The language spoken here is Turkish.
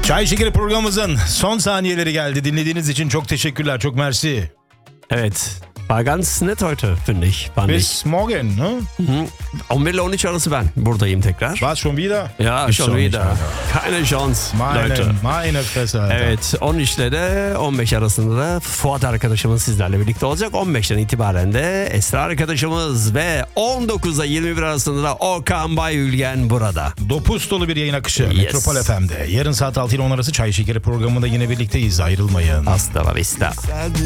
Çay Şekeri programımızın son saniyeleri geldi. Dinlediğiniz için çok teşekkürler. Çok mersi. Evet. War ganz nett heute, finde ich. Fand ich. Bis morgen, ne? 11 ile 13 arası ben buradayım tekrar. Was, schon wieder? Ja, Ist schon doch nicht, wieder. Alter. Keine Chance, Leute. Meine Fresse, Alter. Evet, 13 ile de 15 arasında da Fuat arkadaşımız sizlerle birlikte olacak. 15'ten itibaren de Esra arkadaşımız ve 19'a 21 arasında da Okan Bayülgen burada. Dopuz dolu bir yayın akışı Yes. Metropol FM'de. Yarın saat 6 ile 10 arası Çay Şekeri programında yine birlikteyiz. Ayrılmayın. Hasta la vista.